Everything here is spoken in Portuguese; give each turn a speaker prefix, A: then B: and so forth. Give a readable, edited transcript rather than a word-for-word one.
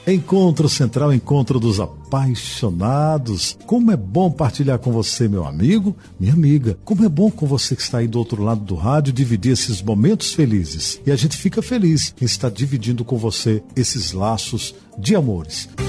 A: Encontro Central, encontro dos apaixonados. Como é bom partilhar com você, meu amigo, minha amiga. Como é bom com você que está aí do outro lado do rádio, dividir esses momentos felizes. E a gente fica feliz em estar dividindo com você esses laços de amores.